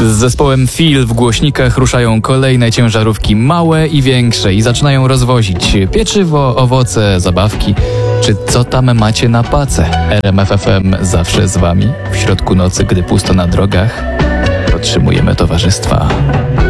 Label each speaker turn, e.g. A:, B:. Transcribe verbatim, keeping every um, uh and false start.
A: Z zespołem Feel w głośnikach ruszają kolejne ciężarówki, małe i większe, i zaczynają rozwozić pieczywo, owoce, zabawki, czy co tam macie na pace. R M F F M zawsze z wami. W środku nocy, gdy pusto na drogach, podtrzymujemy towarzystwa.